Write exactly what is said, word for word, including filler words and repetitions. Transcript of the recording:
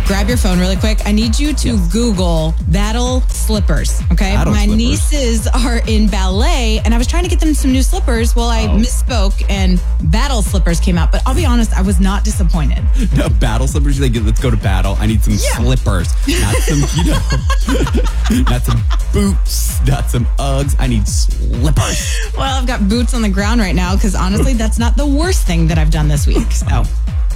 grab your phone really quick. I need you to yes. Google Battle slippers, okay? Battle My slippers. nieces are in ballet, and I was trying to get them some new slippers. Well, I oh. misspoke, and Battle slippers came out. But I'll be honest, I was not disappointed. No, Battle slippers, like, let's go to battle. I need some yeah. slippers, not some, you know, not some boots, not some Uggs. I need slippers. Well, I've got boots on the ground right now because honestly, that's not the worst thing that I've done this week. So.